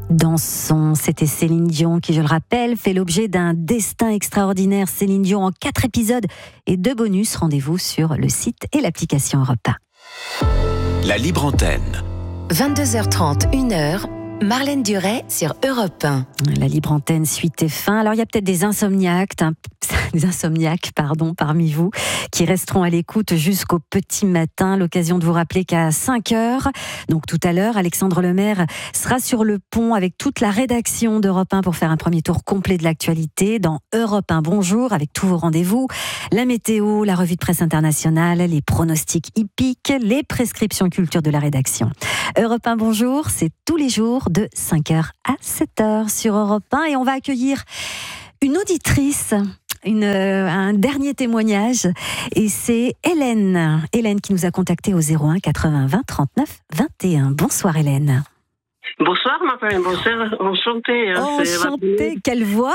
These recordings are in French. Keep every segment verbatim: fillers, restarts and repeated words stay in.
Dansons, c'était Céline Dion qui, je le rappelle, fait l'objet d'un destin extraordinaire. Céline Dion en quatre épisodes et deux bonus. Rendez-vous sur le site et l'application Europe un. La libre antenne. vingt-deux heures trente, une heure, Marlène Duret sur Europe un. La libre antenne suite et fin. Alors il y a peut-être des insomniaques, hein, des insomniaques pardon, parmi vous qui resteront à l'écoute jusqu'au petit matin. L'occasion de vous rappeler qu'à cinq heures, donc tout à l'heure, Alexandre Lemaire sera sur le pont avec toute la rédaction d'Europe un pour faire un premier tour complet de l'actualité dans Europe un Bonjour avec tous vos rendez-vous, la météo, la revue de presse internationale, les pronostics hippiques, les prescriptions culture de la rédaction. Europe un Bonjour, c'est tous les jours de cinq heures à sept heures sur Europe un et on va accueillir une auditrice. Une, euh, un dernier témoignage et c'est Hélène. Hélène qui nous a contacté au zéro un quatre-vingts vingt trente-neuf vingt et un. Bonsoir Hélène. Bonsoir Marlène, bonsoir, enchantée. Hein, enchantée, quelle voix.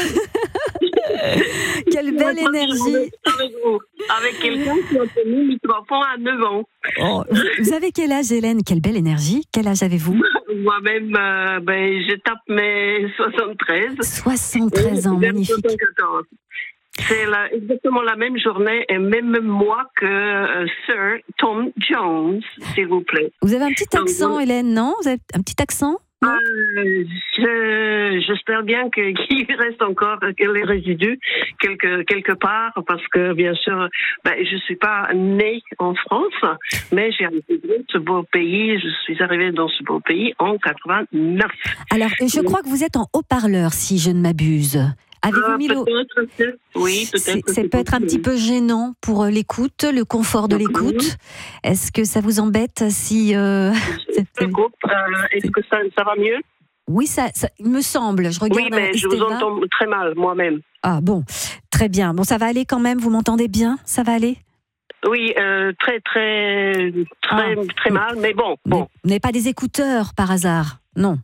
Quelle belle énergie. Avec vous, avec quelqu'un qui a tenu le microphone à neuf ans. Oh, vous avez quel âge Hélène? Quelle belle énergie. Quel âge avez-vous? Moi-même, euh, ben, je tape mes soixante-treize. soixante-treize ans, magnifique. soixante-quatorze. C'est la, exactement la même journée et même mois que euh, Sir Tom Jones, s'il vous plaît. Vous avez un petit accent, Donc, Hélène, non? Vous avez un petit accent? Euh, je, j'espère bien que, qu'il reste encore les résidus quelque, quelque part, parce que bien sûr, ben, je suis pas née en France, mais j'ai intégré ce beau pays, je suis arrivée dans ce beau pays en quatre-vingt-neuf. Alors, je crois que vous êtes en haut-parleur, si je ne m'abuse. Avez-vous euh, mis le... peut-être, oui, peut-être. C'est, ça peut être un petit peu gênant pour l'écoute, le confort de l'écoute. Est-ce que ça vous embête si... Euh... Je coupe. Euh, est-ce que ça, ça va mieux? Oui, ça, ça il me semble. Je regarde. Oui, mais je vous entends très mal, moi-même. Ah bon, très bien. Bon, ça va aller quand même, vous m'entendez bien? Ça va aller? Oui, euh, très, très, très, ah, très mal, mais bon. bon. Vous n'avez pas des écouteurs par hasard? Non.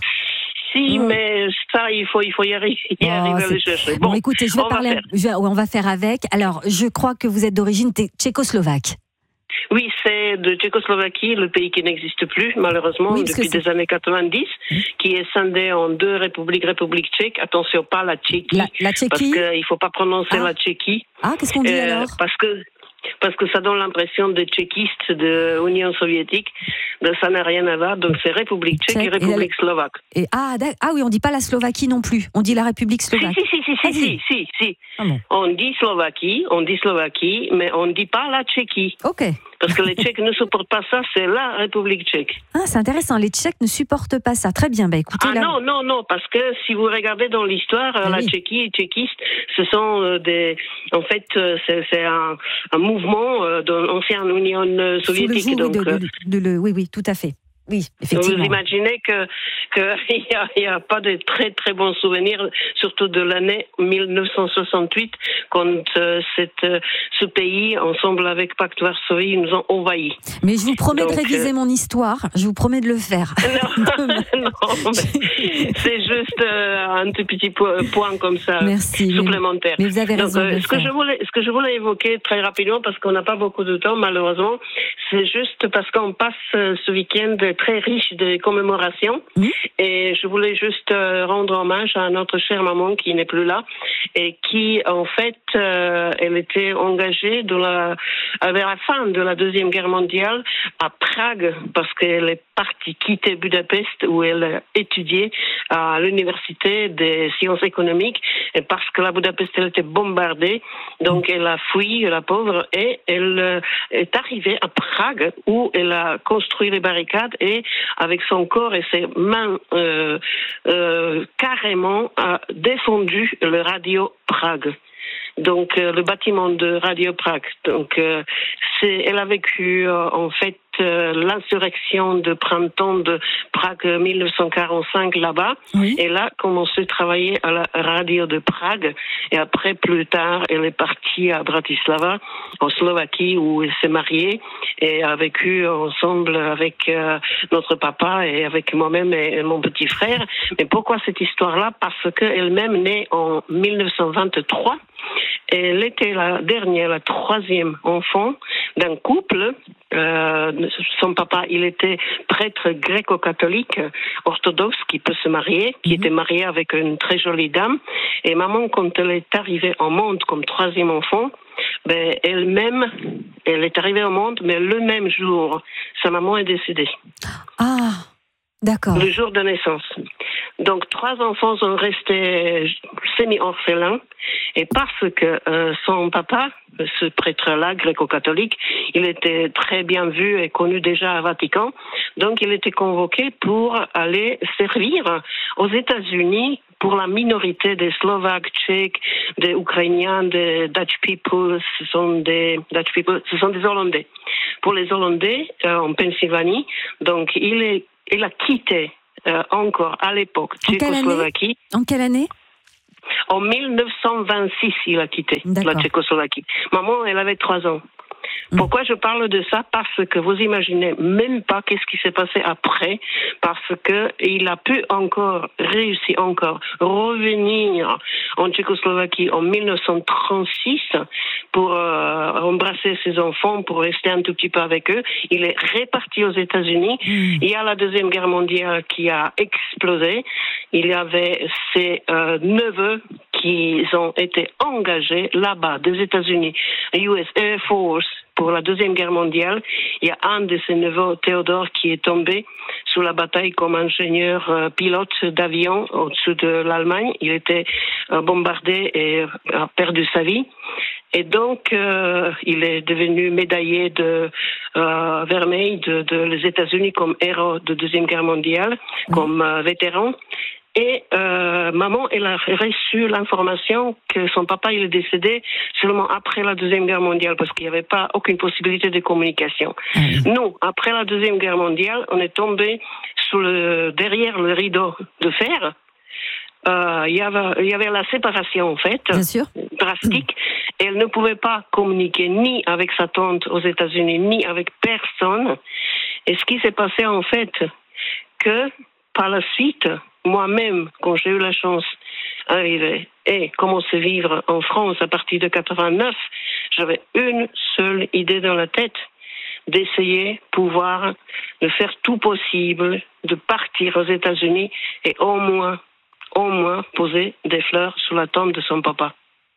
Si, mmh. mais ça, il faut, il faut y arriver, y oh, arriver à le chercher. Bon, bon, écoutez, je vais on parler. Va je, on va faire avec. Alors, je crois que vous êtes d'origine tchécoslovaque. Oui, c'est de Tchécoslovaquie, le pays qui n'existe plus, malheureusement, oui, depuis des années quatre-vingt-dix, mmh. qui est scindé en deux républiques, République tchèque. Attention, pas la Tchéquie. La, la Tchéquie. Parce qu'il ne faut pas prononcer ah. la Tchéquie. Ah, qu'est-ce qu'on dit euh, alors? Parce que. Parce que ça donne l'impression des tchéquistes de l'Union soviétique, donc ça n'a rien à voir. Donc c'est République tchèque Tchèque, et République et la... slovaque. Et ah, ah oui, on dit pas la Slovaquie non plus. On dit la République slovaque. Si si si si si si si. Ah bon. On dit Slovaquie, on dit Slovaquie, mais on ne dit pas la Tchéquie. Ok. Parce que les Tchèques ne supportent pas ça, c'est la République tchèque. Ah, c'est intéressant. Les Tchèques ne supportent pas ça. Très bien. Bah écoutez. Ah là... non non non, parce que si vous regardez dans l'histoire, ah, la oui. Tchéquie, les tchéquistes, ce sont euh, des, en fait, euh, c'est, c'est un, un mouvement euh, de l'ancienne Union soviétique. Sous le joug, donc, de, de, de, de, oui oui, tout à fait. Oui, effectivement. Vous imaginez que qu'il n'y a, a pas de très très bons souvenirs, surtout de l'année dix-neuf cent soixante-huit, quand euh, cette, euh, ce pays, ensemble avec Pacte Varsovie, nous ont envahis. Mais je vous promets Donc, de réviser euh... mon histoire, je vous promets de le faire. Non, non mais c'est juste euh, un tout petit point comme ça, Merci, supplémentaire. Mais vous avez raison. Donc, euh, de ce, que je voulais, ce que je voulais évoquer très rapidement, parce qu'on n'a pas beaucoup de temps, malheureusement, c'est juste parce qu'on passe euh, ce week-end très riche de commémorations. Mmh. Et je voulais juste euh, rendre hommage à notre chère maman qui n'est plus là et qui, en fait, euh, elle était engagée de la, vers la fin de la Deuxième Guerre mondiale à Prague parce qu'elle est partie quitter Budapest où elle étudiait à l'université des sciences économiques et parce que la Budapest elle était bombardée, donc elle a fui, la pauvre, et elle euh, est arrivée à Prague où elle a construit les barricades et avec son corps et ses mains euh, euh, carrément a défendu le Radio Prague. Donc euh, le bâtiment de Radio Prague. Donc euh, c'est, elle a vécu euh, en fait euh, l'insurrection de printemps de Prague dix-neuf cent quarante-cinq là-bas. Oui. Elle a commencé à travailler à la radio de Prague et après plus tard elle est partie à Bratislava en Slovaquie où elle s'est mariée et a vécu ensemble avec euh, notre papa et avec moi-même et, et mon petit frère. Mais pourquoi cette histoire-là? Parce qu'elle-même née en dix-neuf cent vingt-trois. Elle était la dernière, la troisième enfant d'un couple Euh, son papa, il était prêtre gréco-catholique, orthodoxe, qui peut se marier, qui mmh. était marié avec une très jolie dame. Et maman, quand elle est arrivée au monde comme troisième enfant, ben, elle-même, elle est arrivée au monde, mais le même jour, sa maman est décédée. Ah, d'accord. Le jour de naissance. Donc, trois enfants sont restés semi-orphelins. Et parce que euh, son papa, ce prêtre-là, gréco-catholique, il était très bien vu et connu déjà à Vatican. Donc, il était convoqué pour aller servir aux États-Unis pour la minorité des Slovaques, Tchèques, des Ukrainiens, des Dutch people, ce sont des Dutch people, ce sont des Hollandais. Pour les Hollandais, euh, en Pennsylvanie, donc il est, il a quitté euh, encore à l'époque Tchécoslovaquie. En quelle année? En mille neuf cent vingt-six, il a quitté D'accord. la Tchécoslovaquie. Maman, elle avait trois ans. Pourquoi je parle de ça? Parce que vous imaginez même pas qu'est-ce qui s'est passé après, parce que il a pu encore, réussi encore, revenir en Tchécoslovaquie en mille neuf cent trente-six pour euh, embrasser ses enfants, pour rester un tout petit peu avec eux. Il est reparti aux États-Unis. Mmh. Il y a la Deuxième Guerre mondiale qui a explosé. Il y avait ses euh, neveux qui ont été engagés là-bas, des États-Unis, U S Air Force, pour la Deuxième Guerre mondiale. Il y a un de ses neveux, Théodore, qui est tombé sous la bataille comme ingénieur euh, pilote d'avion au-dessus de l'Allemagne. Il était euh, bombardé et a perdu sa vie. Et donc, euh, il est devenu médaillé de euh, vermeil de, de les États-Unis comme héros de Deuxième Guerre mondiale, mmh. comme euh, vétéran. Et euh, maman, elle a reçu l'information que son papa il est décédé seulement après la Deuxième Guerre mondiale, parce qu'il n'y avait pas aucune possibilité de communication. Mmh. Nous, après la Deuxième Guerre mondiale, on est tombé sous le, derrière le rideau de fer. Euh, il y avait, il y avait la séparation, en fait, Bien sûr. drastique. Et elle ne pouvait pas communiquer ni avec sa tante aux États-Unis, ni avec personne. Et ce qui s'est passé, en fait, que par la suite, moi-même, quand j'ai eu la chance d'arriver et commencer à vivre en France à partir de quatre-vingt-neuf, j'avais une seule idée dans la tête, d'essayer pouvoir de faire tout possible, de partir aux États-Unis et au moins, au moins poser des fleurs sur la tombe de son papa.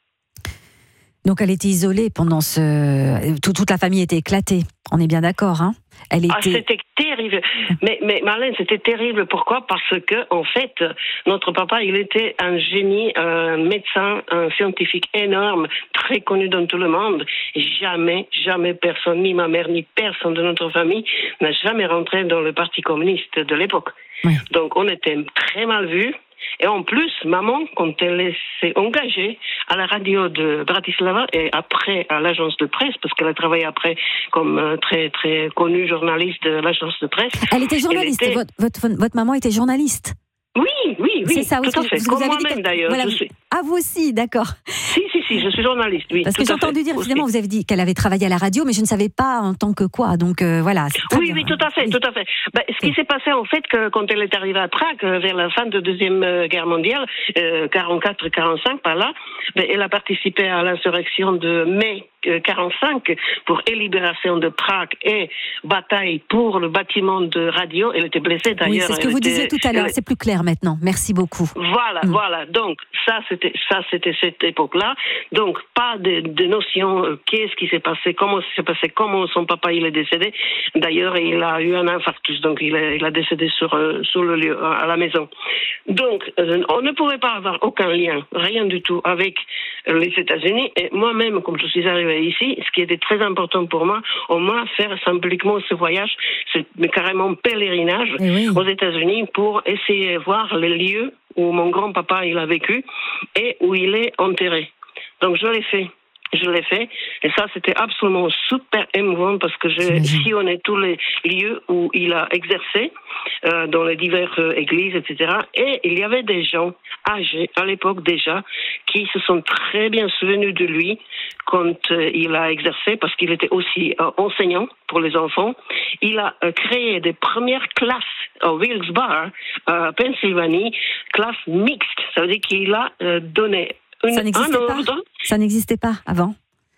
Donc elle était isolée pendant ce... Tout, toute la famille était éclatée, on est bien d'accord, hein? Elle était... Ah, c'était terrible. Mais, mais Marlène, c'était terrible. Pourquoi? Parce que, en fait, notre papa, il était un génie, un médecin, un scientifique énorme, très connu dans tout le monde. Jamais, jamais personne, ni ma mère, ni personne de notre famille, n'a jamais rentré dans le parti communiste de l'époque. Oui. Donc, on était très mal vus. Et en plus, maman, quand elle s'est engagée à la radio de Bratislava et après à l'agence de presse, parce qu'elle a travaillé après comme euh, très très connue journaliste de l'agence de presse. Elle était journaliste. Elle était... Votre, votre, votre maman était journaliste. Oui, oui, oui. C'est ça, tout à fait. Vous, comme vous moi-même d'ailleurs. Voilà, je suis... Ah, vous aussi, d'accord. Si, si, si, je suis journaliste, oui. Parce que j'ai entendu dire, finalement, vous avez dit qu'elle avait travaillé à la radio, mais je ne savais pas en tant que quoi. Donc euh, voilà. Oui, oui, tout à fait, oui. tout à fait. Ben, ce qui oui. s'est passé, en fait, que quand elle est arrivée à Prague, vers la fin de la Deuxième Guerre mondiale, euh, quarante-quatre quarante-cinq, par là, ben, elle a participé à l'insurrection de mai quarante-cinq pour libération de Prague et bataille pour le bâtiment de radio. Elle était blessée d'ailleurs. Oui, c'est ce que vous était... disiez tout à l'heure. C'est plus clair maintenant. Merci beaucoup. Voilà, mmh. voilà. Donc ça, c'était ça, c'était cette époque-là. Donc pas de, de notion. Euh, qu'est-ce qui s'est passé, comment ça s'est passé, comment son papa il est décédé. D'ailleurs, il a eu un infarctus, donc il a, il a décédé sur euh, sur le lieu à la maison. Donc euh, on ne pouvait pas avoir aucun lien, rien du tout avec les États-Unis. Et moi-même, comme je suis arrivée ici, ce qui était très important pour moi, au moins faire symboliquement ce voyage, ce carrément pèlerinage oui. aux États-Unis pour essayer de voir les lieux où mon grand-papa il a vécu et où il est enterré. Donc je l'ai fait. Je l'ai fait, et ça c'était absolument super émouvant parce que j'ai sillonné tous les lieux où il a exercé, euh, dans les diverses euh, églises, et cetera. Et il y avait des gens âgés à l'époque déjà qui se sont très bien souvenus de lui quand euh, il a exercé, parce qu'il était aussi euh, enseignant pour les enfants. Il a euh, créé des premières classes à Wilkes-Barre, euh, Pennsylvanie, classes mixtes. Ça veut dire qu'il a euh, donné Une, ça n'existait pas. Ça n'existait pas avant.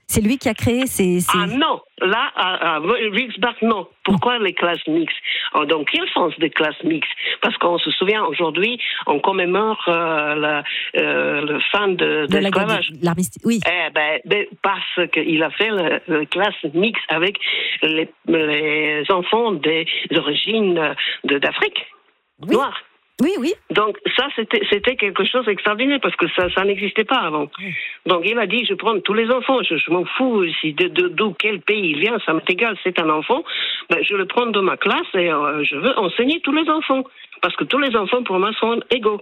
C'est lui qui a créé ces... ces... Ah non, là, à, à Riksbach, non. Pourquoi les classes mixtes? Dans quel sens des classes mixtes? Parce qu'on se souvient, aujourd'hui, on commémore euh, la, euh, le fin de, de, de l'esclavage. L'armistice, oui. Eh ben, ben, parce qu'il a fait la, la classe mixte avec les, les enfants des origines de, d'Afrique oui. noire. Oui, oui. Donc ça, c'était, c'était quelque chose d'extraordinaire parce que ça, ça n'existait pas avant. Oui. Donc il a dit, je prends tous les enfants, je, je m'en fous si de, de, d'où quel pays il vient, ça m'est égal, c'est un enfant. Ben, je le prends dans ma classe et euh, je veux enseigner tous les enfants parce que tous les enfants pour moi sont égaux.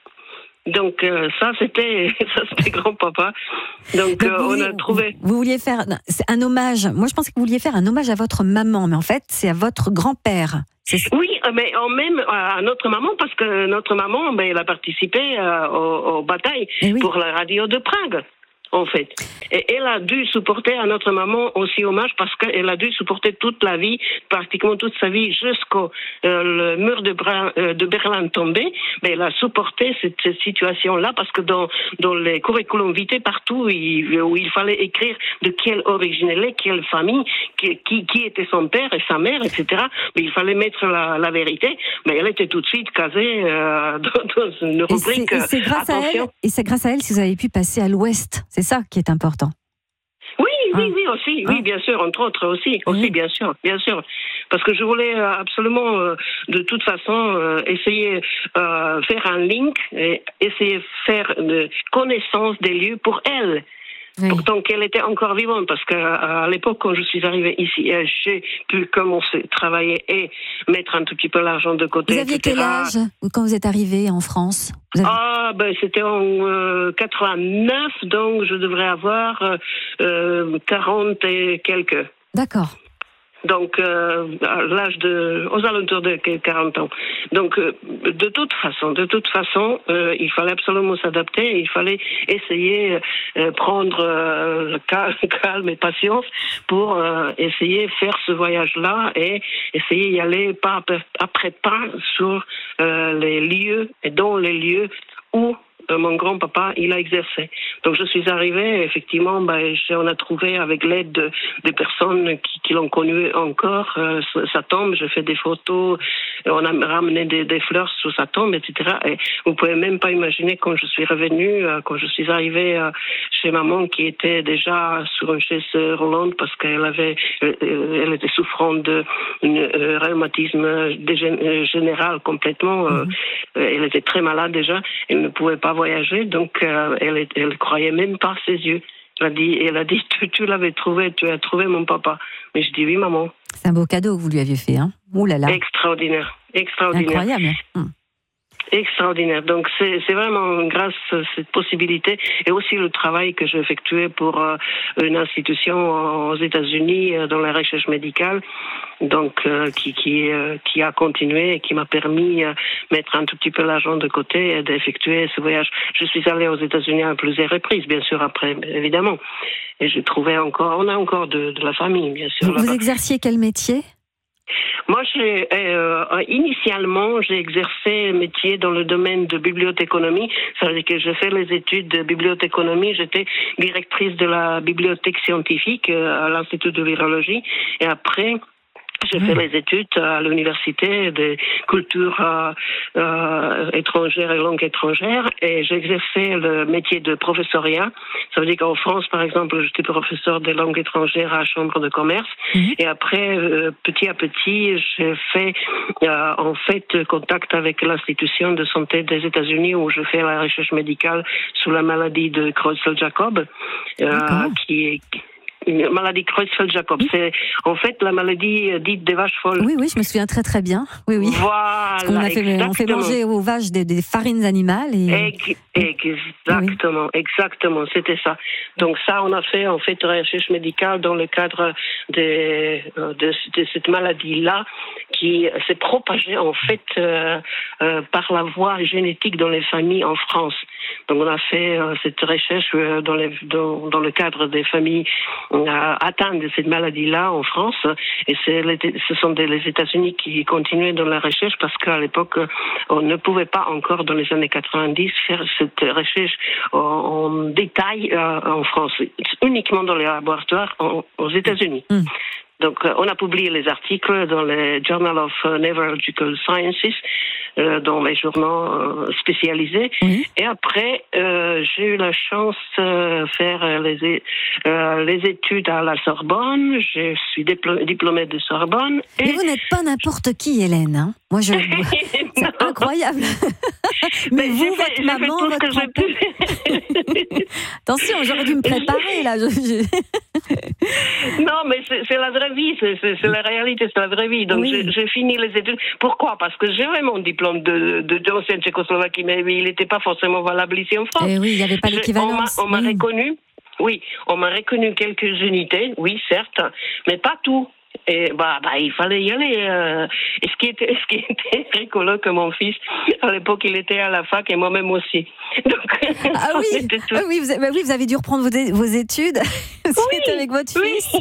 Donc euh, ça c'était ça c'était grand-papa. Donc, Donc euh, on vouliez, a trouvé. Vous, vous vouliez faire un hommage. Moi je pensais que vous vouliez faire un hommage à votre maman, mais en fait c'est à votre grand-père. Oui, mais en même à notre maman, parce que notre maman, ben, elle a participé euh, aux, aux batailles oui. pour la radio de Prague, en fait. Et elle a dû supporter à notre maman aussi hommage parce qu'elle a dû supporter toute la vie, pratiquement toute sa vie, jusqu'au euh, le mur de, Bra- euh, de Berlin tombé. Mais elle a supporté cette, cette situation-là parce que dans, dans les curriculum vitae, partout il, où il fallait écrire de quelle origine elle est, quelle famille, qui, qui, qui était son père et sa mère, et cetera. Mais il fallait mettre la, la vérité. Mais elle était tout de suite casée euh, dans, dans une rubrique. Et c'est, et c'est grâce à elle, et c'est grâce à elle si vous avez pu passer à l'Ouest. C'est ça qui est important. Oui, oui, hein? oui, aussi, hein? oui, bien sûr, entre autres aussi, aussi, oui. bien sûr, bien sûr. Parce que je voulais absolument, euh, de toute façon, euh, essayer euh, faire un link et essayer de faire de connaissance des lieux pour elle. Oui. Pourtant qu'elle était encore vivante, parce qu'à l'époque, quand je suis arrivée ici, j'ai pu commencer à travailler et mettre un tout petit peu l'argent de côté. Vous aviez et cetera. Quel âge quand vous êtes arrivée en France? Vous avez... Ah, ben c'était en euh, quatre-vingt-neuf, donc je devrais avoir euh, quarante et quelques. D'accord. Donc, euh, à l'âge de, aux alentours de quarante ans. Donc, euh, de toute façon, de toute façon, euh, il fallait absolument s'adapter. Il fallait essayer euh, prendre euh, calme, calme et patience pour euh, essayer faire ce voyage-là et essayer d'y aller pas après pas sur euh, les lieux et dans les lieux où Euh, mon grand-papa, il a exercé. Donc je suis arrivée, effectivement, ben, on a trouvé avec l'aide de, des personnes qui, qui l'ont connu encore euh, sa tombe. J'ai fait des photos, on a ramené des, des fleurs sur sa tombe, et cetera. Et vous pouvez même pas imaginer quand je suis revenue, euh, quand je suis arrivée euh, chez maman qui était déjà sur une chaise roulante parce qu'elle avait, euh, elle était souffrante de euh, rhumatisme général complètement. Euh, mmh. Elle était très malade déjà. Elle ne pouvait pas voyager, donc euh, elle, elle croyait même pas ses yeux. Elle a dit, elle a dit, tu, tu l'avais trouvé, tu as trouvé mon papa. Mais je dis oui, maman. C'est un beau cadeau que vous lui aviez fait, hein. Ouh là là. Extraordinaire, extraordinaire. Incroyable. Hum. Extraordinaire. Donc c'est, c'est vraiment grâce à cette possibilité et aussi le travail que j'ai effectué pour euh, une institution aux États-Unis euh, dans la recherche médicale, donc euh, qui qui euh, qui a continué et qui m'a permis de euh, mettre un tout petit peu l'argent de côté et d'effectuer ce voyage. Je suis allée aux États-Unis à plusieurs reprises, bien sûr après, évidemment. Et j'ai trouvé encore, on a encore de, de la famille, bien sûr. Vous, vous exerciez quel métier? Moi, j'ai, euh, initialement, j'ai exercé un métier dans le domaine de bibliothéconomie. Ça veut dire que j'ai fait les études de bibliothéconomie. J'étais directrice de la bibliothèque scientifique euh, à l'Institut de virologie. Et après, j'ai fait les études à l'université de culture euh, euh, étrangère et langue étrangère et j'ai exercé le métier de professoriat. Ça veut dire qu'en France, par exemple, j'étais professeur de langue étrangère à la Chambre de commerce. Mmh. Et après, euh, petit à petit, j'ai fait euh, en fait contact avec l'institution de santé des États-Unis où je fais la recherche médicale sur la maladie de Creutzfeldt-Jakob, euh, qui est une maladie Creutzfeldt-Jakob. Oui. C'est en fait la maladie dite des vaches folles. Oui, oui, je me souviens très très bien. Oui, oui. Voilà, on, a fait, on fait manger aux vaches des, des farines animales. Et... Exactement, oui. exactement, c'était ça. Donc ça, on a fait en fait une recherche médicale dans le cadre de, de, de cette maladie-là qui s'est propagée en fait euh, euh, par la voie génétique dans les familles en France. Donc on a fait euh, cette recherche euh, dans, les, dans, dans le cadre des familles euh, atteintes de cette maladie-là en France. Et c'est les, ce sont des, les États-Unis qui continuaient dans la recherche parce qu'à l'époque, on ne pouvait pas encore, dans les années quatre-vingt-dix, faire cette recherche en, en détail euh, en France, uniquement dans les laboratoires en, aux États-Unis. Mmh. Donc, euh, on a publié les articles dans le Journal of Neurological Sciences, euh, dans les journaux euh, spécialisés. Oui. Et après, euh, j'ai eu la chance de euh, faire les, euh, les études à la Sorbonne. Je suis diplô- diplômée de Sorbonne. Et mais vous n'êtes pas n'importe qui, Hélène. Hein. Moi, je. C'est incroyable. Mais, mais vous, fait, votre maman, votre papa. Attention, j'aurais dû me préparer là. Non, mais c'est, c'est la vraie vie, c'est, c'est, c'est la réalité, c'est la vraie vie. Donc oui. j'ai, j'ai fini les études. Pourquoi ? Parce que j'avais mon diplôme de, de, de l'ancienne Tchécoslovaquie, mais il n'était pas forcément valable ici en France. Et oui, il n'y avait pas l'équivalence. On m'a, on m'a oui. reconnu. Oui, on m'a reconnu quelques unités, oui, certes, mais pas tout. Et bah, bah, il fallait y aller. Euh, et ce qui était, ce qui était rigolo que mon fils, à l'époque, il était à la fac et moi-même aussi. Donc, ah oui, ah oui, vous avez, bah oui, vous avez dû reprendre vos, vos études. Vous oui, étiez avec votre oui. fils.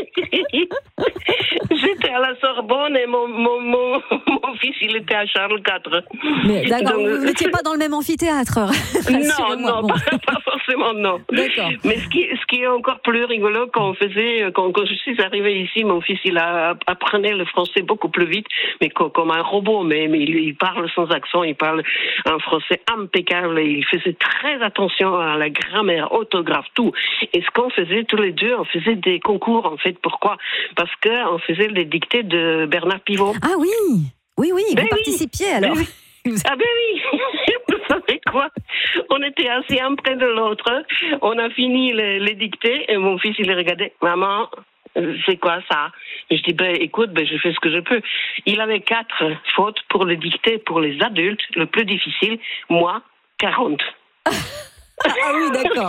J'étais à la Sorbonne et mon, mon, mon, mon fils, il était à Charles quatre. Mais d'accord, donc, vous n'étiez pas dans le même amphithéâtre. Non, non, bon. pas, pas forcément, non. D'accord. Mais ce qui, ce qui est encore plus rigolo, quand on faisait, quand, quand je suis arrivée ici, mon fils, il a, apprenait le français beaucoup plus vite, mais comme, comme un robot, mais, mais il, il parle sans accent, il parle un français impeccable, et il faisait très attention à la grammaire, orthographe, tout. Et ce qu'on faisait tous les deux, on faisait des concours, en fait. Pourquoi ? Parce qu'on faisait les dictées de Bernard Pivot. Ah oui, oui, oui, ben vous oui. participiez alors. Ben oui. Ah ben oui, vous savez quoi ? On était assis un près de l'autre, on a fini les, les dictées et mon fils il les regardait. Maman, c'est quoi ça ? Et je dis ben écoute, ben je fais ce que je peux. Il avait quatre fautes pour les dictées pour les adultes, le plus difficile. Moi, quarante. Ah oui, d'accord.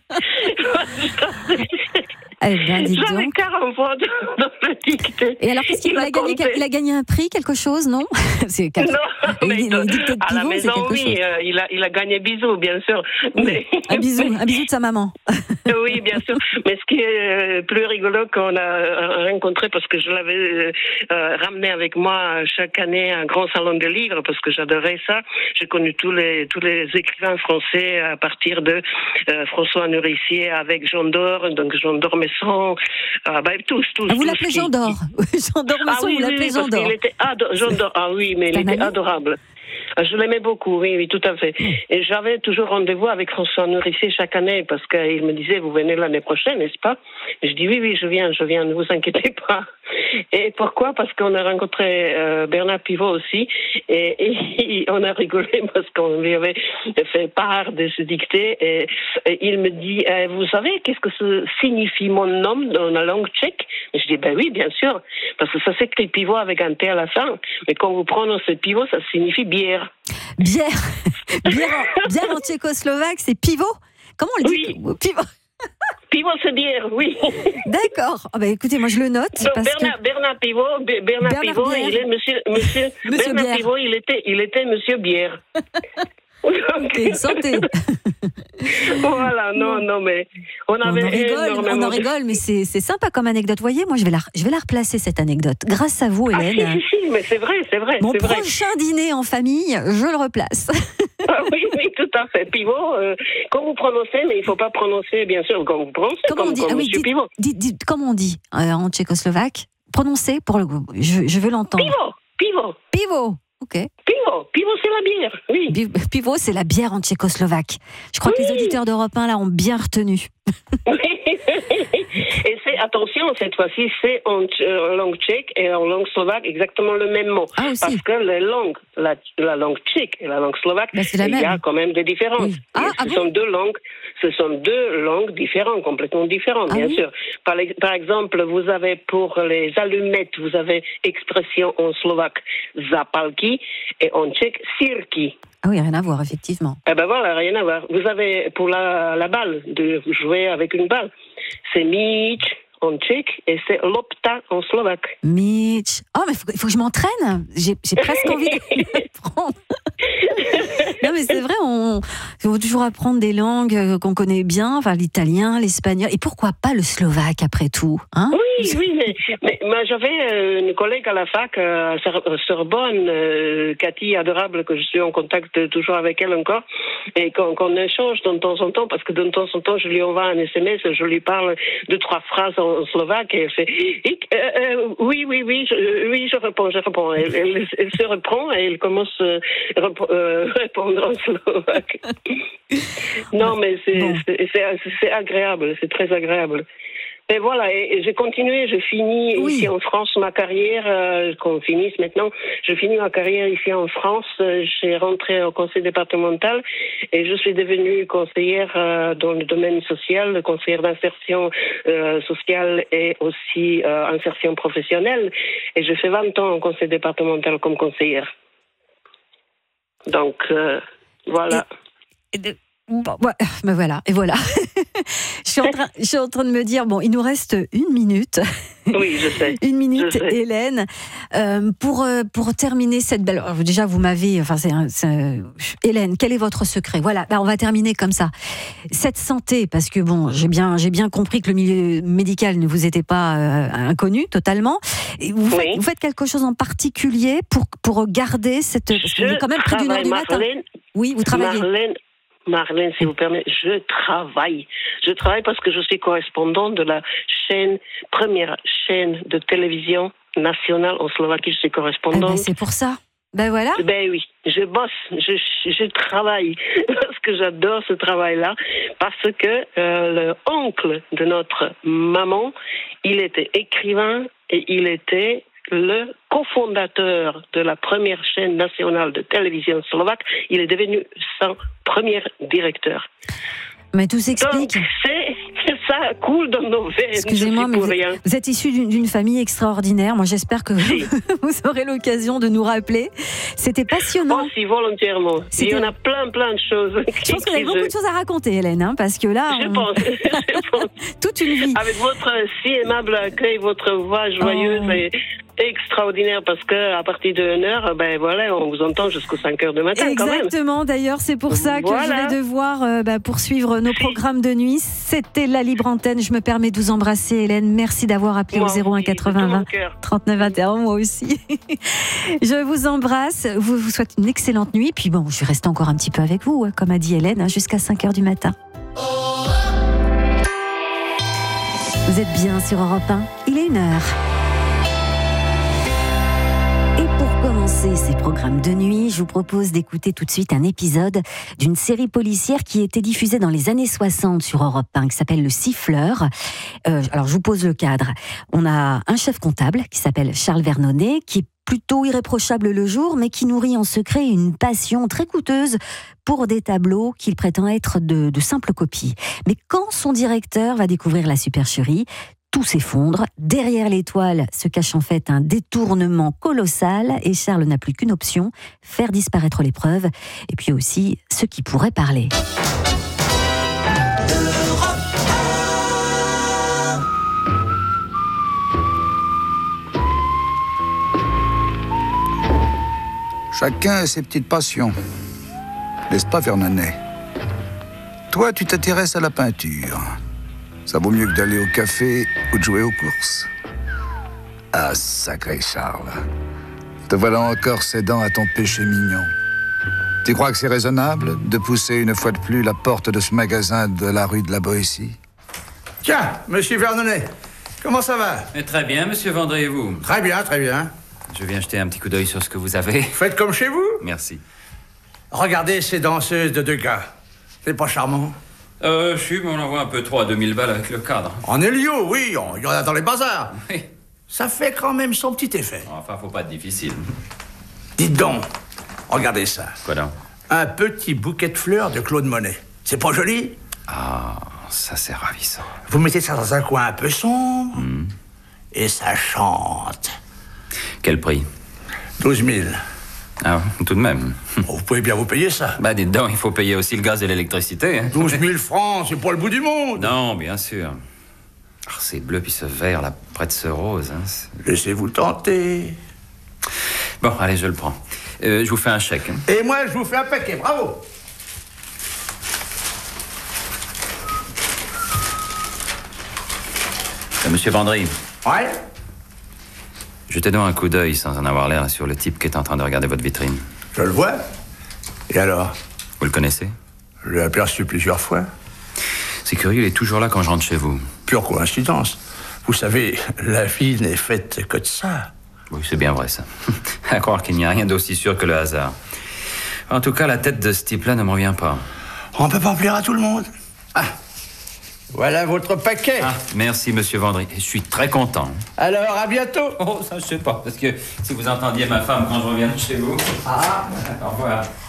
Eh ben, dis J'avais donc. quarante fois dans le dicté. Et alors, qu'est-ce qu'il a, a gagné quel, Il a gagné un prix, quelque chose, non? C'est quatre... Non, mais il, il, il à la maison, oui, euh, il, a, il a gagné bisou, bien sûr. Oui, mais... Un bisou, un bisou de sa maman. Oui, bien sûr. Mais ce qui est plus rigolo qu'on a rencontré, parce que je l'avais euh, ramené avec moi chaque année à un grand salon de livres, parce que j'adorais ça. J'ai connu tous les tous les écrivains français à partir de euh, François Nourricier avec Jean d'Or, donc Jean d'Or Messon, euh, bah, tous, tous. Ah, vous tous l'appelez qui... Jean d'Or. Jean d'Or Messon, ah, oui, vous l'appelez oui, Jean d'Or. Il était ado- Jean d'Or. Ah oui, mais il était ami? adorable. Je l'aimais beaucoup, oui, oui, tout à fait. Et j'avais toujours rendez-vous avec François Nourricier chaque année parce qu'il me disait, vous venez l'année prochaine, n'est-ce pas? Et je dis, oui, oui, je viens, je viens, ne vous inquiétez pas. Et pourquoi? Parce qu'on a rencontré euh, Bernard Pivot aussi et, et on a rigolé parce qu'on lui avait fait part de ce dicté et, et il me dit, eh, vous savez qu'est-ce que ça signifie mon nom dans la langue tchèque? Et je dis, ben oui, bien sûr, parce que ça s'écrit Pivot avec un T à la fin, mais quand vous prononcez Pivot, ça signifie bière. Bière, bière, en, bière en tchécoslovaque, c'est pivot. Comment on le dit? Oui. Pivot. Pivot, c'est bière, oui. D'accord. Oh bah écoutez, moi je le note. Donc parce Bernard, que... Bernard Pivot, Bernard, Bernard Pivot, Bière. il est monsieur, monsieur, monsieur Bernard Bière. Pivot, il était, il était monsieur bière. Ok, santé. Voilà, non, non, mais on avait on en rigole, énormément on en rigole, mais c'est, c'est sympa comme anecdote. Vous voyez, moi, je vais, la, je vais la replacer, cette anecdote. Grâce à vous, Hélène. Ah, si, si, si, mais c'est vrai, c'est vrai. Mon c'est prochain vrai. dîner en famille, je le replace. Ah, oui, oui, tout à fait. Pivot, euh, quand vous prononcez, mais il ne faut pas prononcer, bien sûr, quand vous prononcez, Comment comme, on dit comme ah, oui, monsieur dites, Pivot. dites, dites, comment on dit euh, en tchécoslovaque? Prononcez pour le. Je, je veux l'entendre. Pivot, pivot. Pivot. Ok. Pivot, pivot, c'est la bière, oui. Pivot, c'est la bière en tchécoslovaque. Je crois oui. que les auditeurs d'Europe un là ont bien retenu. Et c'est, attention, cette fois-ci, c'est en, en langue tchèque et en langue slovaque exactement le même mot. Ah, aussi. Parce que les langues, la, la langue tchèque et la langue slovaque, ben, il y a quand même des différences. Oui. Ah, ce, ah sont bon deux langues, ce sont deux langues différentes, complètement différentes, ah, bien oui. sûr. Par, par exemple, vous avez pour les allumettes, vous avez expression en slovaque zapalki et en tchèque sirki. Ah oui, rien à voir, effectivement. Eh ben voilà, rien à voir. Vous avez pour la, la balle, de jouer avec une balle, c'est míč en tchèque et c'est lopta en slovaque. Míč. Oh, mais il faut, faut que je m'entraîne. J'ai, j'ai presque envie de l'apprendre. Non, mais c'est vrai, on, qu'il faut toujours apprendre des langues euh, qu'on connaît bien, enfin l'italien, l'espagnol, et pourquoi pas le slovaque après tout, hein? Oui, oui, mais, mais, mais j'avais euh, une collègue à la fac, euh, à Sorbonne, euh, Cathy, adorable, que je suis en contact toujours avec elle encore, et qu'on, qu'on échange de temps en temps, parce que de temps en temps, je lui envoie un S M S, je lui parle deux, trois phrases en, en slovaque, et elle fait euh, euh, oui, oui, oui, je, oui, je réponds, je réponds. Elle, elle, elle se reprend et elle commence à euh, répondre en slovaque. Non, mais c'est, bon. c'est, c'est, c'est agréable, c'est très agréable. Et voilà, et, et j'ai continué, je finis oui. ici en France ma carrière, euh, qu'on finisse maintenant, je finis ma carrière ici en France, euh, j'ai rentré au conseil départemental et je suis devenue conseillère euh, dans le domaine social, conseillère d'insertion euh, sociale et aussi euh, insertion professionnelle, et je fais vingt ans au conseil départemental comme conseillère. Donc, euh, voilà. Et, et de... Bon, ouais, ben voilà, et voilà. je, suis en train, je suis en train de me dire, bon, il nous reste une minute. Oui, je sais. Une minute, je sais. Hélène. Euh, pour, pour terminer cette belle... Alors, déjà, vous m'avez... Enfin, c'est, c'est... Hélène, quel est votre secret? Voilà, ben, on va terminer comme ça. Cette santé, parce que bon, j'ai bien, j'ai bien compris que le milieu médical ne vous était pas euh, inconnu totalement. Et vous, faites, oui. vous faites quelque chose en particulier pour, pour garder cette... Parce que vous êtes quand même près d'une heure du matin. Oui, vous travaillez. Marlène. Marlène, si vous permettez, je travaille. Je travaille parce que je suis correspondante de la chaîne, première chaîne de télévision nationale en Slovaquie. Je suis correspondante. Eh ben, c'est pour ça. Ben voilà. Ben oui, je bosse, je, je travaille parce que j'adore ce travail-là. Parce que euh, le oncle de notre maman, il était écrivain et il était le cofondateur de la première chaîne nationale de télévision slovaque. Il est devenu son premier directeur. Mais tout s'explique. Donc, c'est, c'est ça coule dans nos veines. Excusez-moi, mais vous, rien. vous êtes issu d'une, d'une famille extraordinaire. Moi, j'espère que si. vous aurez l'occasion de nous rappeler. C'était passionnant. Oh, si, volontairement. C'était... Il y en a plein, plein de choses. Je pense que vous avez beaucoup de choses à raconter, Hélène, hein, parce que là... Je on... pense. Je pense. Toute une vie. Avec votre si aimable accueil, votre voix joyeuse oh. et... extraordinaire, parce que à partir de une heure, ben voilà, on vous entend jusqu'aux cinq heures du matin. Exactement, quand même. D'ailleurs, c'est pour ça que voilà. je vais devoir euh, bah, poursuivre nos programmes de nuit. C'était la Libre Antenne. Je me permets de vous embrasser, Hélène. Merci d'avoir appelé moi au zéro un quatre-vingts vingt trente-neuf vingt et un. Moi aussi. Je vous embrasse. Vous vous souhaite une excellente nuit. Puis bon, je vais rester encore un petit peu avec vous, comme a dit Hélène, hein, jusqu'à cinq heures du matin. Vous êtes bien sur Europe un. Il est une heure. Pour commencer ces programmes de nuit, je vous propose d'écouter tout de suite un épisode d'une série policière qui était diffusée dans les années soixante sur Europe un, qui s'appelle Le Siffleur. Euh, alors, je vous pose le cadre. On a un chef comptable qui s'appelle Charles Vernonnet, qui est plutôt irréprochable le jour, mais qui nourrit en secret une passion très coûteuse pour des tableaux qu'il prétend être de, de simples copies. Mais quand son directeur va découvrir la supercherie, tout s'effondre. Derrière l'étoile se cache en fait un détournement colossal et Charles n'a plus qu'une option, faire disparaître les preuves et puis aussi ceux qui pourraient parler. Chacun a ses petites passions. N'est-ce pas, Vernonnet? Toi, tu t'intéresses à la peinture. Ça vaut mieux que d'aller au café ou de jouer aux courses. Ah, sacré Charles. Te voilà encore cédant à ton péché mignon. Tu crois que c'est raisonnable de pousser une fois de plus la porte de ce magasin de la rue de la Boétie? Tiens, monsieur Vernonnet, comment ça va? Et très bien, monsieur Vendré, et vous? Très bien, très bien. Je viens jeter un petit coup d'œil sur ce que vous avez. Faites comme chez vous. Merci. Regardez ces danseuses de deux gars. C'est pas charmant? Euh, je suis, mais on en voit un peu trop à deux mille balles avec le cadre. En Hélio, oui, il y en a dans les bazars. Oui. Ça fait quand même son petit effet. Enfin, faut pas être difficile. Dites donc, regardez ça. Quoi donc? Un petit bouquet de fleurs de Claude Monet. C'est pas joli? Ah, ça c'est ravissant. Vous mettez ça dans un coin un peu sombre, mmh. et ça chante. Quel prix? douze mille. Ah, tout de même. Oh, vous pouvez bien vous payer ça. Bah, dites donc, il faut payer aussi le gaz et l'électricité. Hein. douze mille francs, c'est pas le bout du monde. Non, bien sûr. Oh, c'est bleu, puis ce vert, là, près de ce rose. Hein, laissez-vous tenter. Bon, allez, je le prends. Euh, je vous fais un chèque. Hein. Et moi, je vous fais un paquet, bravo. Monsieur Vendry, Ouais? jetez donc un coup d'œil sans en avoir l'air sur le type qui est en train de regarder votre vitrine. Je le vois. Et alors? Vous le connaissez? Je l'ai aperçu plusieurs fois. C'est curieux, il est toujours là quand je rentre chez vous. Pure coïncidence. Vous savez, la vie n'est faite que de ça. Oui, c'est bien vrai, ça. À croire qu'il n'y a rien d'aussi sûr que le hasard. En tout cas, la tête de ce type-là ne me revient pas. On peut pas plaire à tout le monde. Ah, voilà votre paquet. Ah, merci, monsieur Vendry. Je suis très content. Alors, à bientôt. Oh, ça, je sais pas. Parce que si vous entendiez ma femme quand je reviens de chez vous... Ah. Au revoir.